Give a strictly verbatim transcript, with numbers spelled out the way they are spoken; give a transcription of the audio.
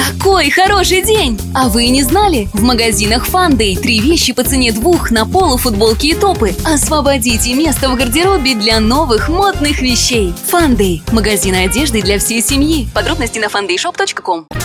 Какой хороший день! А вы не знали? В магазинах Фандэй три вещи по цене двух на полу, футболки и топы. Освободите место в гардеробе для новых модных вещей. Фандэй – магазин одежды для всей семьи. Подробности на фандэй шоп точка ком.